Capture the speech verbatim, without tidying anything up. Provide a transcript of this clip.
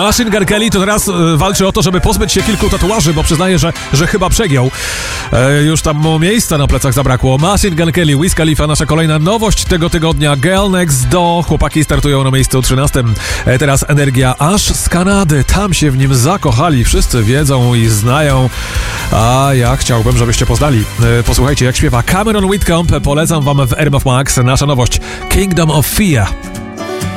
Machine Gun Kelly to teraz e, walczy o to, żeby pozbyć się kilku tatuaży, bo przyznaje, że, że chyba przegiął. E, już tam mu miejsca na plecach zabrakło. Machine Gun Kelly, Wiz Khalifa, nasza kolejna nowość tego tygodnia. Girl Next Door. Chłopaki startują na miejscu trzynastym. E, teraz Energia aż z Kanady. Tam się w nim zakochali. Wszyscy wiedzą i znają. A ja chciałbym, żebyście poznali. E, posłuchajcie, jak śpiewa Cameron Whitcomb. Polecam wam w R M F Max. Nasza nowość Kingdom of Fear.